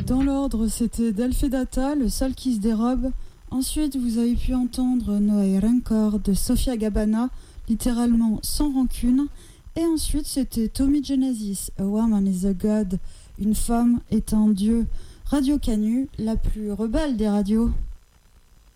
Dans l'ordre, c'était Delphedata, le sale qui se dérobe. Ensuite, vous avez pu entendre Noé Rancor de Sofia Gabana, littéralement sans rancune. Et ensuite, c'était Tommy Genesis, A Woman is a God, une femme est un dieu. Radio Canu, la plus rebelle des radios.